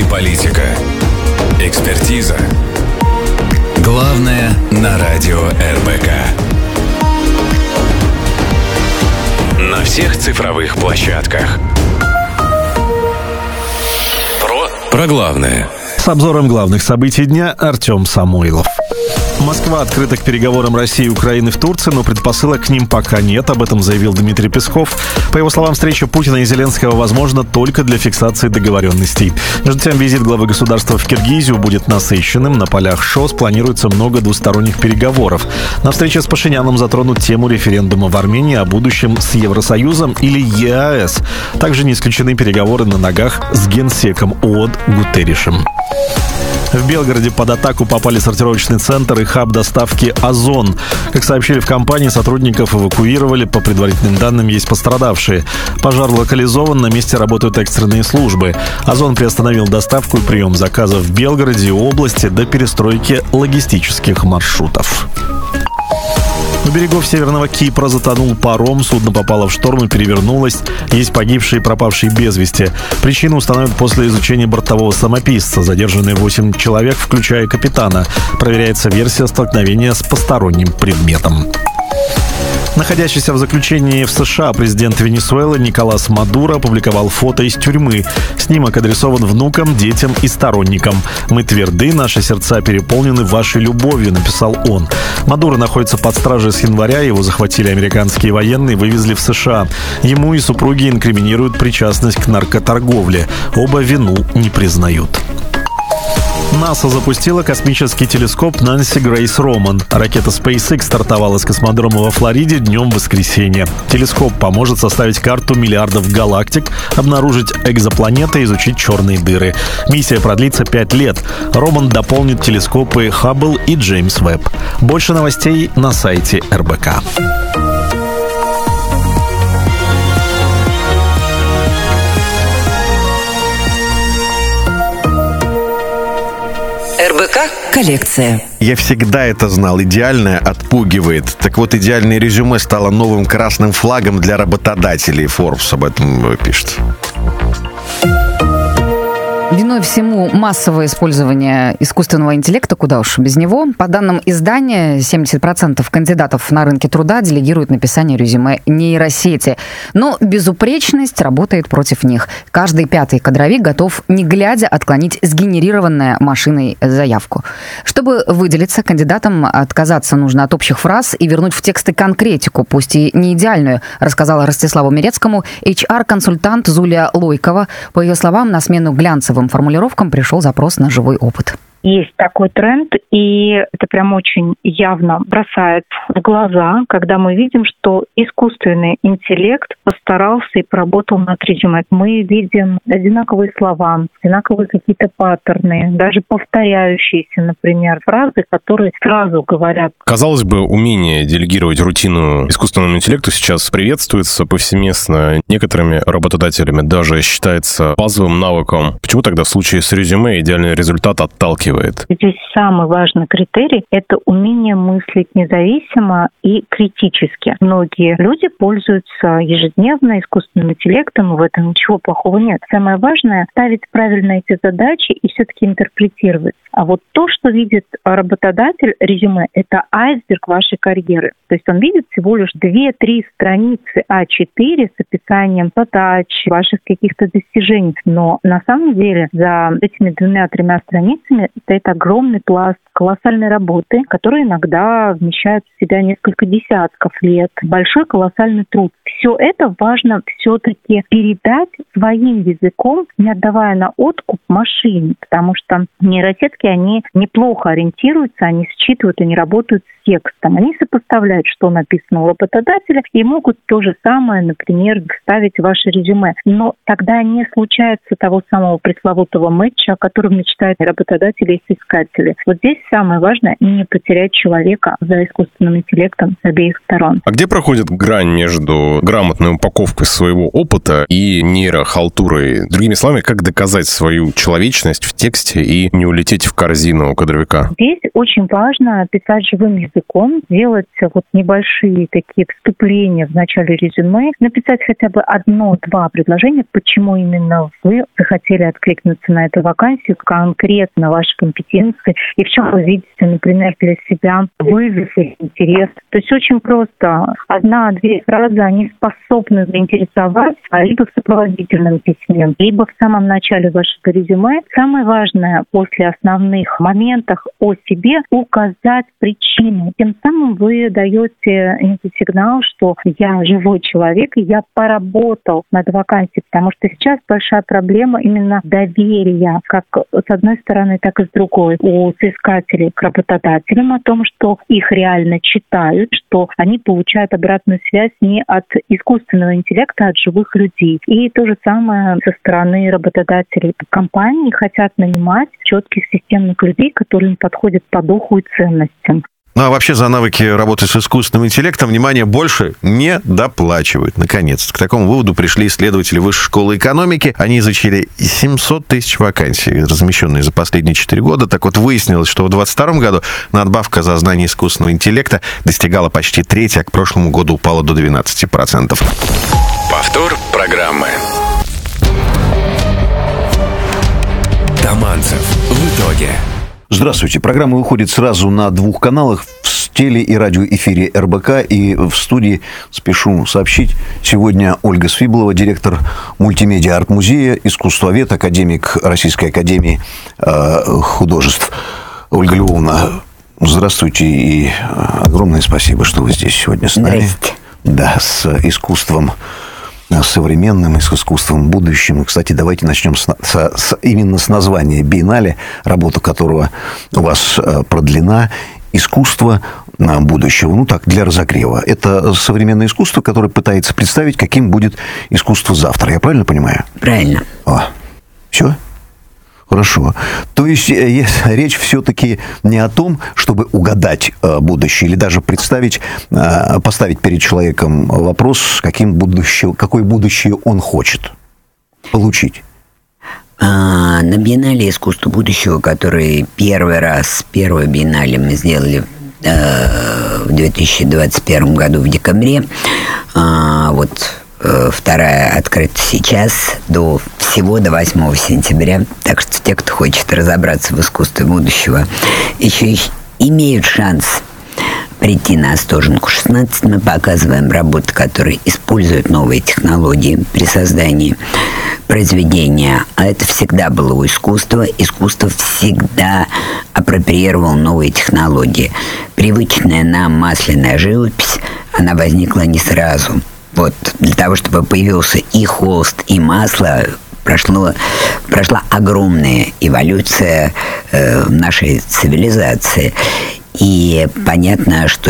и политика. Экспертиза. Главное на радио РБК. На всех цифровых площадках. Про главное. С обзором главных событий дня Артем Самойлов. Москва открыта к переговорам России и Украины в Турции, но предпосылок к ним пока нет, об этом заявил Дмитрий Песков. По его словам, встреча Путина и Зеленского возможна только для фиксации договоренностей. Между тем, визит главы государства в Киргизию будет насыщенным. На полях ШОС планируется много двусторонних переговоров. На встрече с Пашиняном затронут тему референдума в Армении о будущем с Евросоюзом или ЕАЭС. Также не исключены переговоры на ногах с генсеком ООН Гутерришем. В Белгороде под атаку попали сортировочный центр и хаб доставки «Озон». Как сообщили в компании, сотрудников эвакуировали. По предварительным данным, есть пострадавшие. Пожар локализован, на месте работают экстренные службы. «Озон» приостановил доставку и прием заказов в Белгороде и области до перестройки логистических маршрутов. У берегов Северного Кипра затонул паром, судно попало в шторм и перевернулось. Есть погибшие и пропавшие без вести. Причину установят после изучения бортового самописца. Задержаны 8 человек, включая капитана. Проверяется версия столкновения с посторонним предметом. Находящийся в заключении в США президент Венесуэлы Николас Мадуро опубликовал фото из тюрьмы. Снимок адресован внукам, детям и сторонникам. «Мы тверды, наши сердца переполнены вашей любовью», — написал он. Мадуро находится под стражей с января. Его захватили американские военные и вывезли в США. Ему и супруге инкриминируют причастность к наркоторговле. Оба вину не признают. НАСА запустила космический телескоп Нэнси Грейс Роман. Ракета SpaceX стартовала с космодрома во Флориде днем воскресенья. Телескоп поможет составить карту миллиардов галактик, обнаружить экзопланеты и изучить черные дыры. Миссия продлится 5 лет. Роман дополнит телескопы Хаббл и Джеймс Вебб. Больше новостей на сайте РБК. РБК коллекция. Я всегда это знал. Идеальное отпугивает. Так вот, идеальное резюме стало новым красным флагом для работодателей. Forbes об этом пишет. Виной всему массовое использование искусственного интеллекта, куда уж без него. По данным издания, 70% кандидатов на рынке труда делегируют написание резюме нейросети. Но безупречность работает против них. Каждый пятый кадровик готов, не глядя, отклонить сгенерированную машиной заявку. Чтобы выделиться, кандидатам отказаться нужно от общих фраз и вернуть в тексты конкретику, пусть и не идеальную, рассказала Ростиславу Мирецкому HR-консультант Зулия Лойкова. По ее словам, на смену глянцевым формулировкам пришел запрос на живой опыт. Есть такой тренд, и это прям очень явно бросает в глаза, когда мы видим, что искусственный интеллект постарался и поработал над резюме. Мы видим одинаковые слова, одинаковые какие-то паттерны, даже повторяющиеся, например, фразы, которые сразу говорят. Казалось бы, умение делегировать рутину искусственному интеллекту сейчас приветствуется повсеместно. Некоторыми работодателями даже считается базовым навыком. Почему тогда в случае с резюме идеальный результат отталкивает? Здесь самый важный критерий – это умение мыслить независимо и критически. Многие люди пользуются ежедневно искусственным интеллектом, и в этом ничего плохого нет. Самое важное – ставить правильно эти задачи и все-таки интерпретировать. А вот то, что видит работодатель, резюме – это айсберг вашей карьеры. То есть он видит всего лишь 2-3 страницы А4 с описанием задач, ваших каких-то достижений. Но на самом деле за этими 2-3 страницами стоит огромный пласт колоссальной работы, который иногда вмещает в себя несколько десятков лет. Большой колоссальный труд. Все это важно все-таки передать своим языком, не отдавая на откуп машине, потому что нейросетки, они неплохо ориентируются, они считывают, они работают с текстом. Они сопоставляют, что написано у работодателя, и могут то же самое, например, вставить в ваше резюме. Но тогда не случается того самого пресловутого мэтча, о котором мечтают работодатели и соискатели. Вот здесь самое важное — не потерять человека за искусственным интеллектом с обеих сторон. А где проходит грань между грамотной упаковкой своего опыта и нейрохалтурой? Другими словами, как доказать свою человечность в тексте и не улететь в корзину кадровика? Здесь очень важно писать живым языком, делать вот небольшие такие вступления в начале резюме, написать хотя бы 1-2 предложения, почему именно вы захотели откликнуться на эту вакансию, конкретно ваши компетенции, и в чем вы видите, например, для себя вызов или интерес. То есть очень просто. 1-2 фразы, они способны заинтересовать либо в сопроводительном письме, либо в самом начале вашего резюме. Самое важное после основных моментов о себе указать причину. Тем самым вы даете сигнал, что я живой человек, и я поработал над вакансией, потому что сейчас большая проблема именно доверия, как с одной стороны, так и с другой, у соискателей к работодателям о том, что их реально читают, что они получают обратную связь не от искусственного интеллекта, а от живых людей. И то же самое со стороны работодателей. Компании хотят нанимать четких системных людей, которые им подходят по духу и ценностям. Ну, а вообще за навыки работы с искусственным интеллектом, внимание, больше не доплачивают. Наконец-то. К такому выводу пришли исследователи Высшей школы экономики. Они изучили 700 тысяч вакансий, размещенные за последние 4 года. Так вот, выяснилось, что в 2022 году надбавка за знание искусственного интеллекта достигала почти трети, а к прошлому году упала до 12%. Повтор программы. Таманцев. В итоге. Здравствуйте. Программа выходит сразу на 2 каналах: в теле- и радиоэфире РБК. И в студии, спешу сообщить, сегодня Ольга Свиблова, директор мультимедиа-арт-музея, искусствовед, академик Российской академии художеств. Ольга Львовна, здравствуйте и огромное спасибо, что вы здесь сегодня с нами. Здрасте. Да, с искусством современным, и с искусством будущим. И, кстати, давайте начнем именно с названия биеннале, работа которого у вас продлена. Искусство будущего. Ну так, для разогрева. Это современное искусство, которое пытается представить, каким будет искусство завтра. Я правильно понимаю? Правильно. Все? Хорошо. То есть речь все-таки не о том, чтобы угадать будущее или даже представить, поставить перед человеком вопрос, какое будущее он хочет получить. На биеннале искусства будущего, который первое биеннале мы сделали в 2021 году в декабре, вторая открыта сейчас, всего до 8 сентября. Так что те, кто хочет разобраться в искусстве будущего, еще имеют шанс прийти на Остоженку 16. Мы показываем работы, которые используют новые технологии при создании произведения. А это всегда было у искусства. Искусство всегда апроприировало новые технологии. Привычная нам масляная живопись, она возникла не сразу. Для того, чтобы появился и холст, и масло, прошла огромная эволюция нашей цивилизации. И понятно, что